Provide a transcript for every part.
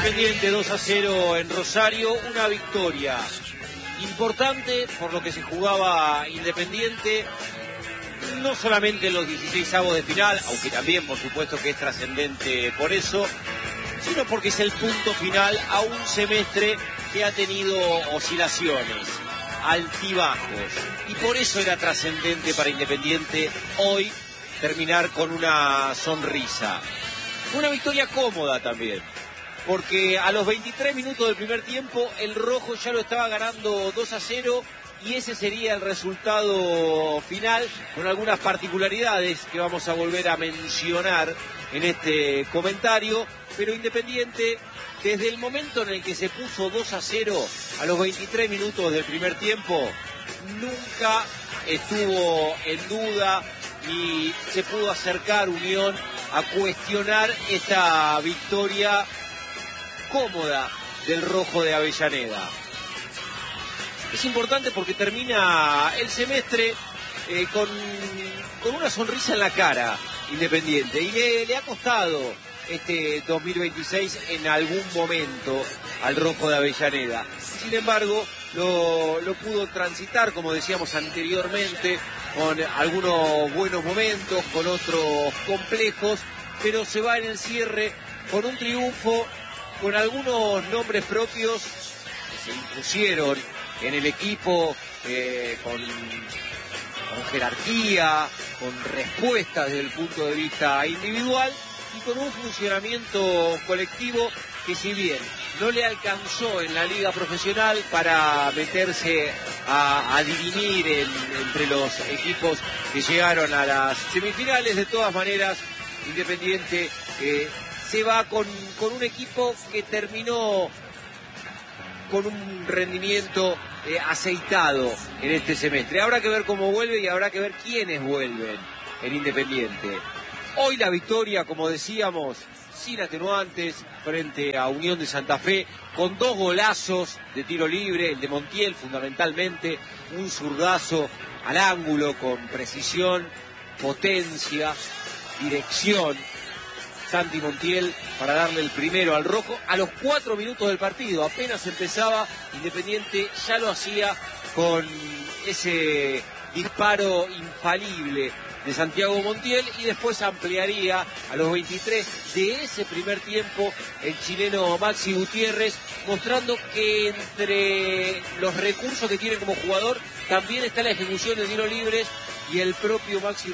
Independiente 2-0 en Rosario, una victoria importante por lo que se jugaba Independiente, no solamente en los 16avos de final, aunque también por supuesto que es trascendente por eso, sino porque es el punto final a un semestre que ha tenido oscilaciones, altibajos, y por eso era trascendente para Independiente hoy terminar con una sonrisa. Una victoria cómoda también, porque a los 23 minutos del primer tiempo el rojo ya lo estaba ganando 2-0 y ese sería el resultado final, con algunas particularidades que vamos a volver a mencionar en este comentario. Pero Independiente, desde el momento en el que se puso 2-0 a los 23 minutos del primer tiempo, nunca estuvo en duda ni se pudo acercar Unión a cuestionar esta victoria cómoda del rojo de Avellaneda. Es importante porque termina el semestre con una sonrisa en la cara Independiente, y le ha costado este 2026 en algún momento al rojo de Avellaneda. Sin embargo, lo pudo transitar, como decíamos anteriormente, con algunos buenos momentos, con otros complejos, pero se va en el cierre con un triunfo, con algunos nombres propios que se impusieron en el equipo, con jerarquía, con respuestas desde el punto de vista individual y con un funcionamiento colectivo que, si bien no le alcanzó en la liga profesional para meterse a dirimir entre los equipos que llegaron a las semifinales, de todas maneras Independiente se va con un equipo que terminó con un rendimiento aceitado en este semestre. Habrá que ver cómo vuelve y habrá que ver quiénes vuelven en Independiente. Hoy la victoria, como decíamos, sin atenuantes, frente a Unión de Santa Fe, con dos golazos de tiro libre, el de Montiel fundamentalmente, un zurdazo al ángulo con precisión, potencia, dirección. Santi Montiel para darle el primero al rojo a los 4 minutos del partido. Apenas empezaba, Independiente ya lo hacía con ese disparo infalible de Santiago Montiel, y después ampliaría a los 23 de ese primer tiempo el chileno Maxi Gutiérrez, mostrando que entre los recursos que tiene como jugador también está la ejecución de tiros libres, y el propio Maxi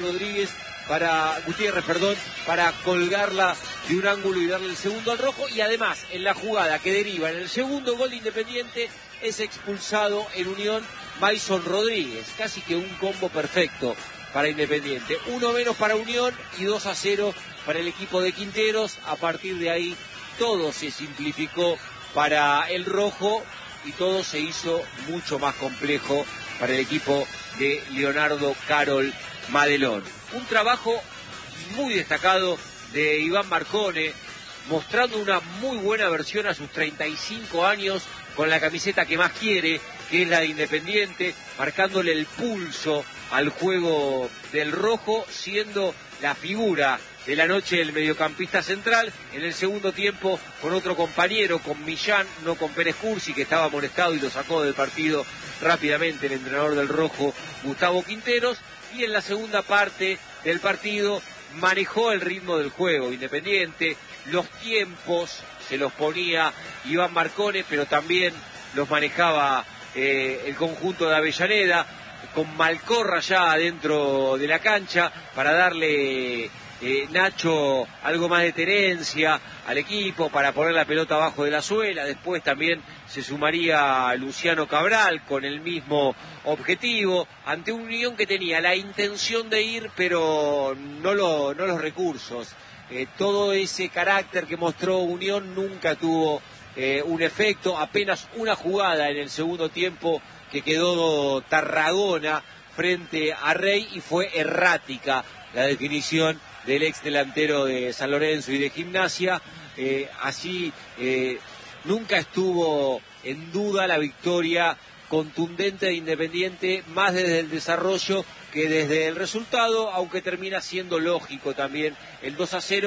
Gutiérrez, para colgarla de un ángulo y darle el segundo al rojo. Y además, en la jugada que deriva en el segundo gol de Independiente, es expulsado en Unión Maison Rodríguez. Casi que un combo perfecto para Independiente. 1 menos para Unión y 2-0 para el equipo de Quinteros. A partir de ahí todo se simplificó para el rojo y todo se hizo mucho más complejo para el equipo de Leonardo Carol Madelón. Un trabajo muy destacado de Iván Marcone, mostrando una muy buena versión a sus 35 años con la camiseta que más quiere, que es la de Independiente, marcándole el pulso al juego del rojo, siendo la figura de la noche del mediocampista central. En el segundo tiempo, con otro compañero, con Millán, no con Pérez Cursi, que estaba molestado y lo sacó del partido rápidamente el entrenador del rojo, Gustavo Quinteros. Y en la segunda parte del partido manejó el ritmo del juego Independiente, los tiempos se los ponía Iván Marcone, pero también los manejaba el conjunto de Avellaneda, con Malcorra ya adentro de la cancha para darle Nacho algo más de tenencia al equipo, para poner la pelota abajo de la suela. Después también se sumaría Luciano Cabral con el mismo objetivo, ante un Unión que tenía la intención de ir, pero no los recursos. Todo ese carácter que mostró Unión nunca tuvo un efecto. Apenas una jugada en el segundo tiempo que quedó Tarragona frente a Rey, y fue errática la definición del ex delantero de San Lorenzo y de Gimnasia. Así nunca estuvo en duda la victoria contundente de Independiente, más desde el desarrollo que desde el resultado, aunque termina siendo lógico también el 2-0,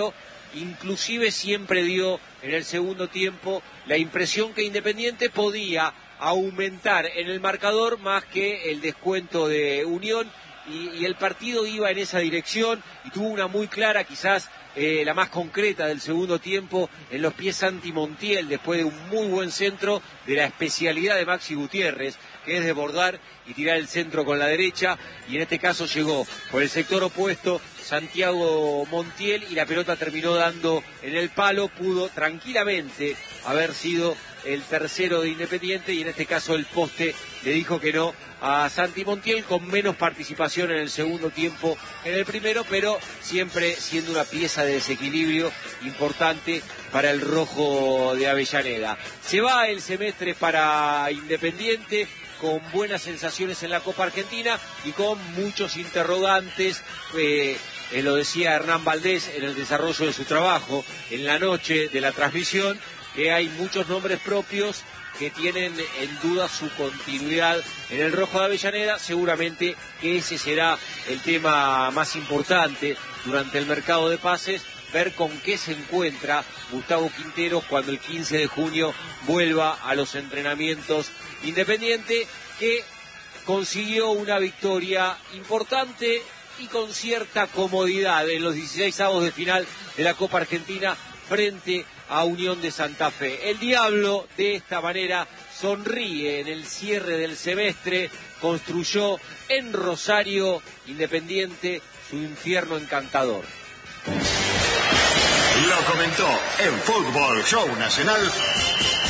inclusive siempre dio en el segundo tiempo la impresión que Independiente podía aumentar en el marcador más que el descuento de Unión, y el partido iba en esa dirección y tuvo una muy clara, quizás la más concreta del segundo tiempo, en los pies Santi Montiel, después de un muy buen centro de la especialidad de Maxi Gutiérrez, que es desbordar y tirar el centro con la derecha, y en este caso llegó por el sector opuesto Santiago Montiel y la pelota terminó dando en el palo. Pudo tranquilamente haber sido el tercero de Independiente, y en este caso el poste le dijo que no a Santi Montiel, con menos participación en el segundo tiempo que en el primero, pero siempre siendo una pieza de desequilibrio importante para el rojo de Avellaneda. Se va el semestre para Independiente con buenas sensaciones en la Copa Argentina y con muchos interrogantes. Lo decía Hernán Valdés en el desarrollo de su trabajo en la noche de la transmisión, que hay muchos nombres propios que tienen en duda su continuidad en el rojo de Avellaneda. Seguramente que ese será el tema más importante durante el mercado de pases, ver con qué se encuentra Gustavo Quinteros cuando el 15 de junio vuelva a los entrenamientos. Independiente, que consiguió una victoria importante y con cierta comodidad en los 16avos de final de la Copa Argentina frente a Unión de Santa Fe. El Diablo de esta manera sonríe en el cierre del semestre, construyó en Rosario Independiente su infierno encantador. Lo comentó en Fútbol Show Nacional